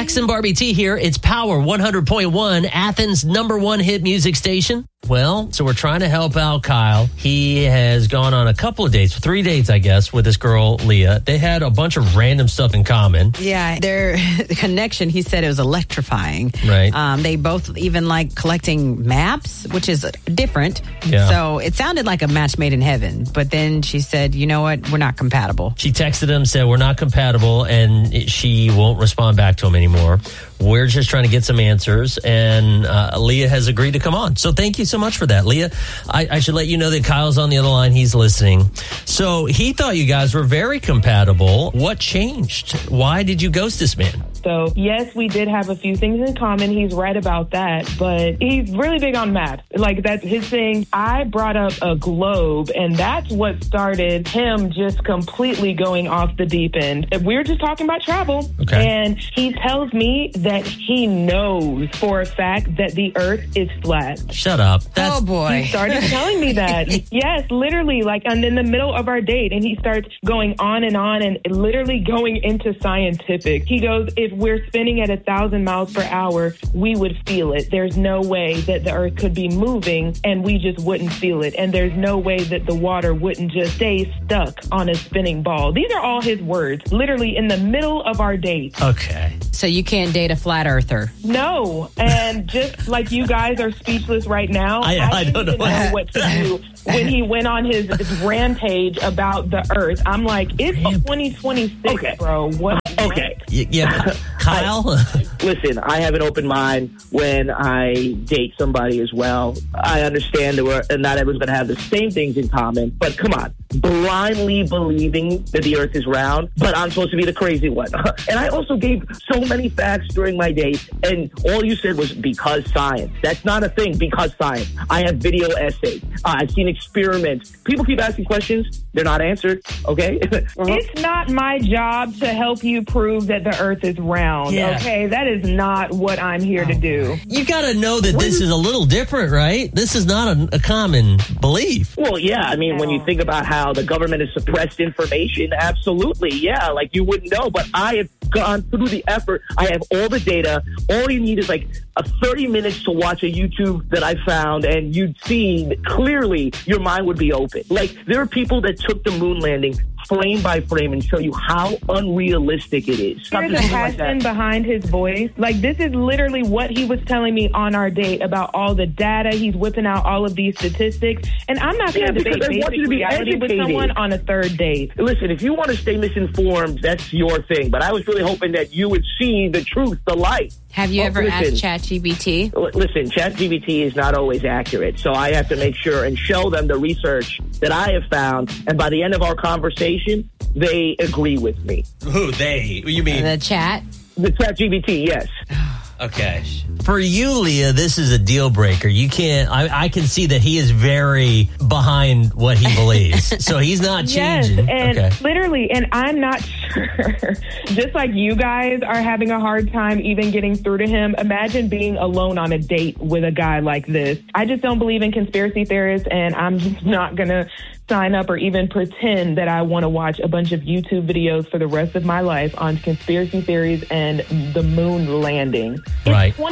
Jax and Barbie T here. It's Power 100.1, Athens' #1 hit music station. Well, so we're trying to help out Kyle. He has gone on a couple of dates, 3 dates, I guess, with this girl, Leah. They had a bunch of random stuff in common. Yeah, their connection, he said it was electrifying. Right. They both even like collecting maps, which is different. Yeah. So it sounded like a match made in heaven. But then she said, you know what? We're not compatible. She texted him, said, we're not compatible, and she won't respond back to him anymore. We're just trying to get some answers, and Leah has agreed to come on. So thank you so much for that. Leah, I should let you know that Kyle's on the other line. He's listening. So he thought you guys were very compatible. What changed? Why did you ghost this man? So, yes, we did have a few things in common. He's right about that. But he's really big on maps. Like, that's his thing. I brought up a globe, and that's what started him just completely going off the deep end. We were just talking about travel. Okay. And he tells me that he knows for a fact that the earth is flat. Shut up. Oh, boy. He started telling me that. Yes, literally, like, and in the middle of our date, and he starts going on and literally going into scientific. He goes, if we're spinning at 1,000 miles per hour, we would feel it. There's no way that the earth could be moving and we just wouldn't feel it. And there's no way that the water wouldn't just stay stuck on a spinning ball. These are all his words, literally in the middle of our date. Okay. So you can't date a flat earther? No. And just like you guys are speechless right now, I don't know what to do. When he went on his rampage about the earth, I'm like, it's 2026, okay. bro. What? Okay. Yeah, Kyle? Listen, I have an open mind when I date somebody as well. I understand that not everyone's going to have the same things in common, but come on. Blindly believing that the earth is round, but I'm supposed to be the crazy one. And I also gave so many facts during my date, and all you said was because science. That's not a thing, because science. I have video essays. I've seen experiments. People keep asking questions. They're not answered, okay? It's not my job to help you prove that the earth is round, okay? That is not what I'm here to do. You got to know that this is a little different, right? This is not a common belief. Well, yeah. I mean, when you think about how the government has suppressed information, absolutely, yeah. Like, you wouldn't know. But I have gone through the effort. I have all the data. All you need is like 30 minutes to watch a YouTube that I found, and you'd see clearly your mind would be open. Like, there are people that took the moon landing frame by frame and show you how unrealistic it is. There's a passion behind his voice. Like, this is literally what he was telling me on our date about all the data. He's whipping out all of these statistics. And I'm not going to debate basic reality with someone on a third date. Listen, if you want to stay misinformed, that's your thing. But I was really hoping that you would see the truth, the light. Have you ever asked ChatGPT? Listen, ChatGPT is not always accurate, so I have to make sure and show them the research that I have found, and by the end of our conversation, they agree with me. Who, they? You mean? The chat? The ChatGPT, yes. Okay. For you, Leah, this is a deal breaker. You can't, I can see that he is very behind what he believes. So he's not changing. Yes, and literally, and I'm not sure. Just like you guys are having a hard time even getting through to him, imagine being alone on a date with a guy like this. I just don't believe in conspiracy theorists, and I'm just not going to sign up or even pretend that I want to watch a bunch of YouTube videos for the rest of my life on conspiracy theories and the moon landing. Right. It's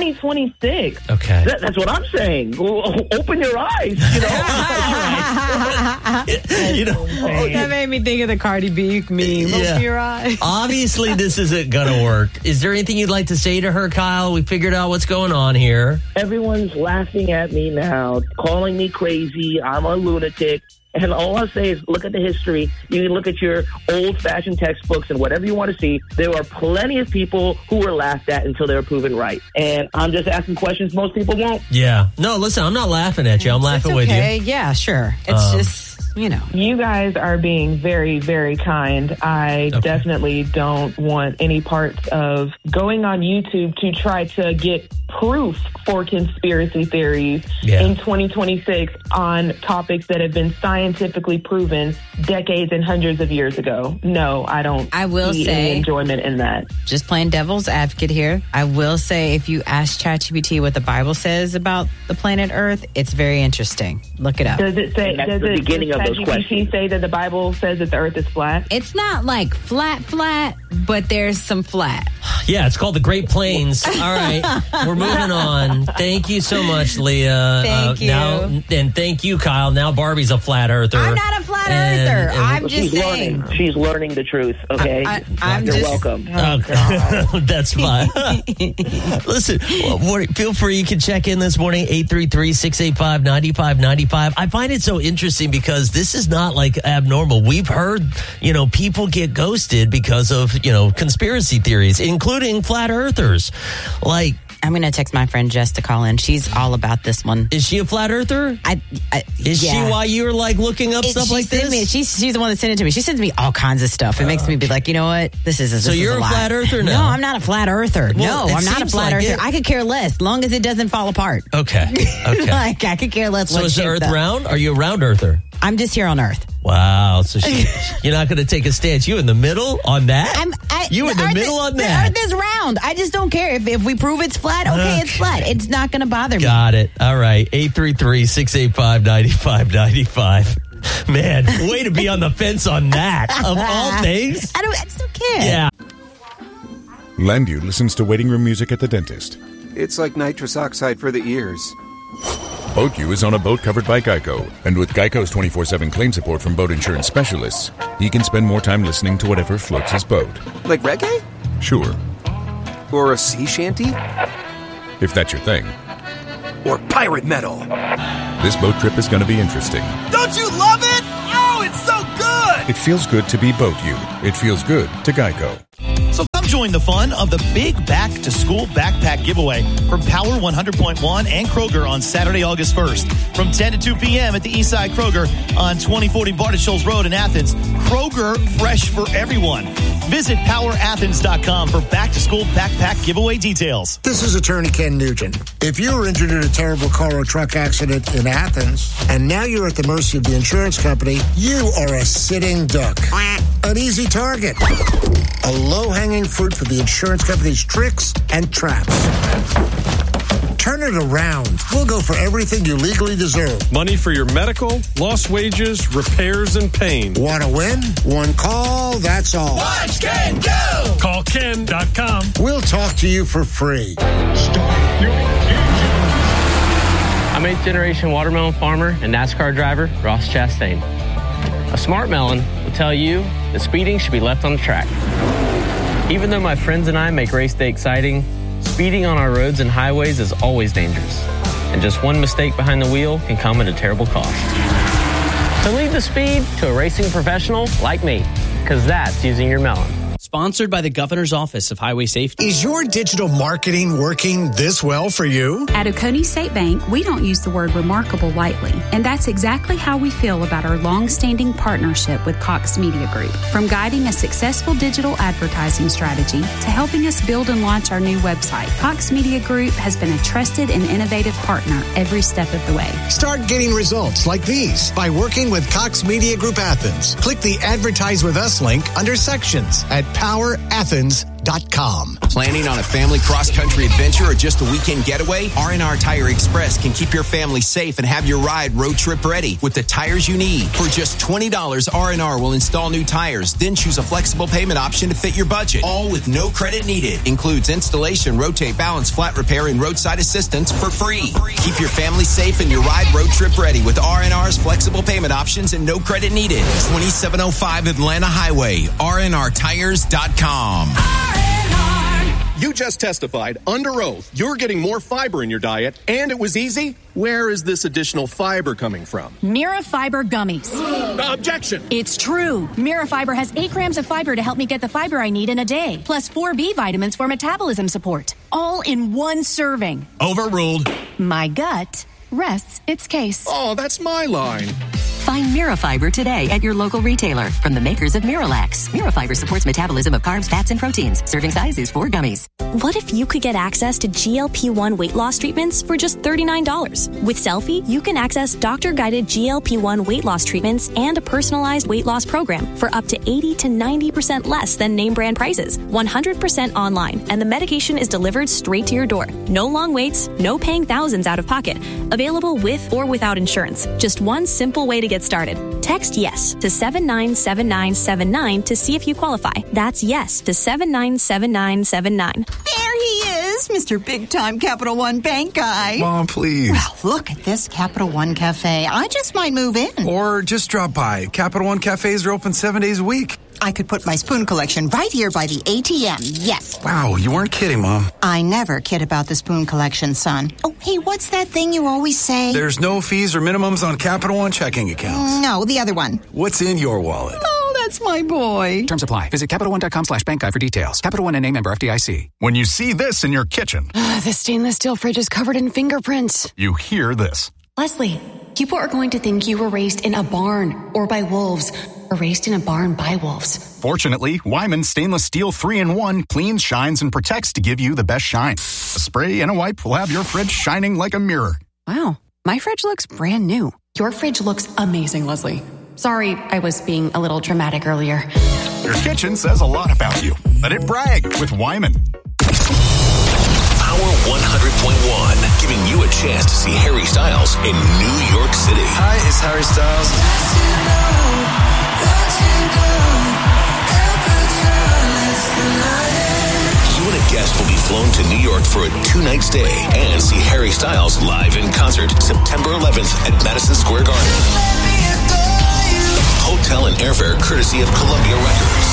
2026. Okay. That's what I'm saying. Open your eyes, you know. That made me think of the Cardi B meme. Open your eyes. Obviously, this isn't going to work. Is there anything you'd like to say to her, Kyle? We figured out what's going on here. Everyone's laughing at me now, calling me crazy. I'm a lunatic. And all I'll say is look at the history. You can look at your old-fashioned textbooks and whatever you want to see. There are plenty of people who were laughed at until they were proven right. And I'm just asking questions most people won't. Yeah. No, listen, I'm not laughing at you. I'm laughing with you. Yeah, sure. It's just, you know. You guys are being very, very kind. I definitely don't want any parts of going on YouTube to try to get proof for conspiracy theories in 2026 on topics that have been scientifically proven decades and hundreds of years ago. No, I don't. I will see say, any enjoyment in that. Just playing devil's advocate here. I will say, if you ask ChatGPT what the Bible says about the planet Earth, it's very interesting. Look it up. Does it say? Does ChatGPT say that the Bible says that the Earth is flat? It's not like flat, but there's some flat. Yeah, it's called the Great Plains. All right, we're moving on. Thank you so much, Leah. Thank you. And thank you, Kyle. Now Barbie's a flat earther. I'm not a flat earther. I'm just saying. She's learning the truth, okay? You're welcome. That's fine. Listen, feel free. You can check in this morning, 833-685-9595. I find it so interesting because this is not like abnormal. We've heard, people get ghosted because of, conspiracy theories, including flat earthers. Like, I'm going to text my friend Jess to call in. She's all about this one. Is she a flat earther? Is she why you're looking up stuff like this? She's the one that sent it to me. She sends me all kinds of stuff. It makes me be like, you know what? This is So you're a flat earther now? No, I'm not a flat earther. Well, no, I'm not a flat earther. It. I could care less, as long as it doesn't fall apart. Okay. I could care less. So is the earth round? Are you a round earther? I'm just here on Earth. Wow. So you're not going to take a stance. You in the middle on that? You in the middle on that? The Earth is round. I just don't care. If we prove it's flat, okay, it's flat. It's not going to bother me. Got it. All right. 833-685-9595. Man, way to be on the fence on that. Of all things. I just don't care. Yeah. Landu listens to waiting room music at the dentist. It's like nitrous oxide for the ears. BoatU is on a boat covered by Geico. And with Geico's 24/7 claim support from boat insurance specialists, he can spend more time listening to whatever floats his boat. Like reggae? Sure. Or a sea shanty? If that's your thing. Or pirate metal? This boat trip is going to be interesting. Don't you love it? Oh, it's so good! It feels good to be BoatU. It feels good to Geico. So come join the fun of the big back-to-school backpack giveaway from Power 100.1 and Kroger on Saturday, August 1st. From 10 to 2 p.m. at the Eastside Kroger on 2040 Barton Shoals Road in Athens. Kroger, fresh for everyone. Visit powerathens.com for back-to-school backpack giveaway details. This is Attorney Ken Nugent. If you were injured in a terrible car or truck accident in Athens, and now you're at the mercy of the insurance company, you are a sitting duck. An easy target. A low-hanging fruit for the insurance company's tricks and traps. Turn it around. We'll go for everything you legally deserve. Money for your medical, lost wages, repairs, and pain. Want to win? One call, that's all. Watch Ken go! Call Ken.com. We'll talk to you for free. I'm 8th generation watermelon farmer and NASCAR driver Ross Chastain. A smart melon will tell you that speeding should be left on the track. Even though my friends and I make race day exciting, speeding on our roads and highways is always dangerous. And just one mistake behind the wheel can come at a terrible cost. So leave the speed to a racing professional like me, because that's using your melon. Sponsored by the Governor's Office of Highway Safety. Is your digital marketing working this well for you? At Oconee State Bank, we don't use the word remarkable lightly, and that's exactly how we feel about our long-standing partnership with Cox Media Group. From guiding a successful digital advertising strategy to helping us build and launch our new website, Cox Media Group has been a trusted and innovative partner every step of the way. Start getting results like these by working with Cox Media Group Athens. Click the Advertise with Us link under Sections at powerathens.com. Planning on a family cross-country adventure or just a weekend getaway? R&R Tire Express can keep your family safe and have your ride road trip ready with the tires you need. For just $20, R&R will install new tires, then choose a flexible payment option to fit your budget. All with no credit needed. Includes installation, rotate, balance, flat repair, and roadside assistance for free. Keep your family safe and your ride road trip ready with R&R's flexible payment options and no credit needed. 2705 Atlanta Highway, rnrtires.com. You just testified under oath you're getting more fiber in your diet, and it was easy. Where is this additional fiber coming from? Mirafiber gummies. Objection! It's true. Mirafiber has 8 grams of fiber to help me get the fiber I need in a day, plus 4 B vitamins for metabolism support, all in one serving. Overruled. My gut rests its case. Oh, that's my line. Find Mirafiber today at your local retailer from the makers of Miralax. Mirafiber supports metabolism of carbs, fats, and proteins. Serving size is 4 gummies. What if you could get access to GLP-1 weight loss treatments for just $39? With Selfie, you can access doctor-guided GLP-1 weight loss treatments and a personalized weight loss program for up to 80 to 90% less than name brand prices. 100% online, and the medication is delivered straight to your door. No long waits, no paying thousands out of pocket. Available with or without insurance. Just one simple way to get get started. Text YES to 797979 to see if you qualify. That's YES to 797979. There he is, Mr. Big Time Capital One Bank guy. Mom, please. Well, look at this Capital One Cafe. I just might move in. Or just drop by. Capital One cafes are open 7 days a week. I could put my spoon collection right here by the ATM. Yes. Wow, you weren't kidding, Mom. I never kid about the spoon collection, son. Oh, hey, what's that thing you always say? There's no fees or minimums on Capital One checking accounts. No, the other one. What's in your wallet? Oh, that's my boy. Terms apply. Visit CapitalOne.com/bank guide for details. Capital One and member FDIC. When you see this in your kitchen, the stainless steel fridge is covered in fingerprints. You hear this. Leslie, people are going to think you were raised in a barn or by wolves, or raised in a barn by wolves. Fortunately, Wyman Stainless Steel 3-in-1 cleans, shines, and protects to give you the best shine. A spray and a wipe will have your fridge shining like a mirror. Wow, my fridge looks brand new. Your fridge looks amazing, Leslie. Sorry, I was being a little dramatic earlier. Your kitchen says a lot about you. Let it brag with Wyman. Power 100.1, giving you a chance to see Harry Styles in New York City. Hi, it's Harry Styles. You and a guest will be flown to New York for a 2-night stay and see Harry Styles live in concert September 11th at Madison Square Garden. Hotel and airfare courtesy of Columbia Records.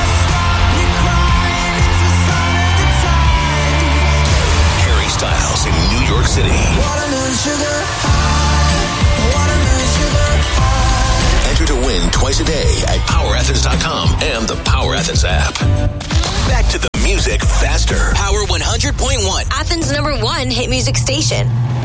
Harry Styles in New York City. Enter to win twice a day at PowerAthens.com and the Power Athens app. Back to the music faster. Power 100.1. Athens' #1 hit music station.